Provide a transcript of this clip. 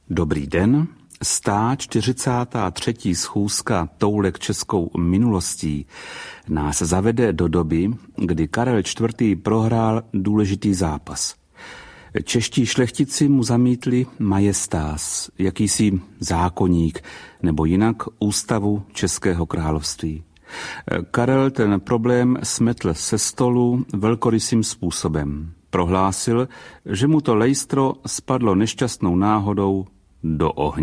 Dobrý den. 143. schůzka Toulek českou minulostí nás zavede do doby, kdy Karel IV. Prohrál důležitý zápas. Čeští šlechtici mu zamítli majestás, jakýsi zákoník, nebo jinak ústavu Českého království. Karel ten problém smetl se stolu velkorysým způsobem. Prohlásil, že mu to lejstro spadlo nešťastnou náhodou do ohně.